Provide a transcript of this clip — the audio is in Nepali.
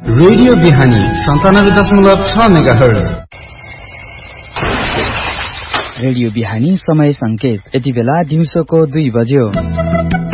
रेडियो बिहानी 97.6 मेगाहर्ज। रेडियो बिहानी समय संकेत यति बेला दिउँसोको 2 बज्यो।